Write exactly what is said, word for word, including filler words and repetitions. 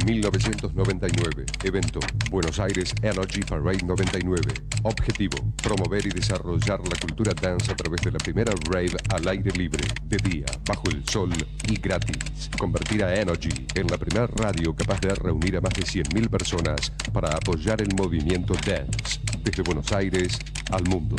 mil novecientos noventa y nueve. Evento: Buenos Aires Energy Parade noventa y nueve. Objetivo: promover y desarrollar la cultura dance a través de la primera rave al aire libre, de día, bajo el sol y gratis. Convertir a Energy en la primera radio capaz de reunir a más de cien mil personas para apoyar el movimiento dance desde Buenos Aires al mundo.